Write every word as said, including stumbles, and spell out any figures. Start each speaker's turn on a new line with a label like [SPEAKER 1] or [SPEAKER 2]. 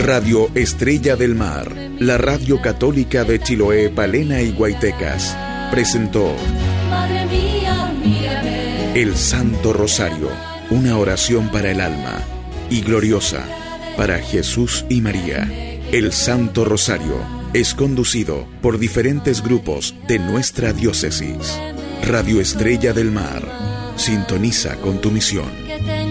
[SPEAKER 1] Radio Estrella del Mar, la radio católica de Chiloé, Palena y Guaytecas, presentó
[SPEAKER 2] Madre mía, mírame.
[SPEAKER 1] El Santo Rosario, una oración para el alma, y gloriosa para Jesús y María. El Santo Rosario es conducido por diferentes grupos de nuestra diócesis. Radio Estrella del Mar, sintoniza con tu misión.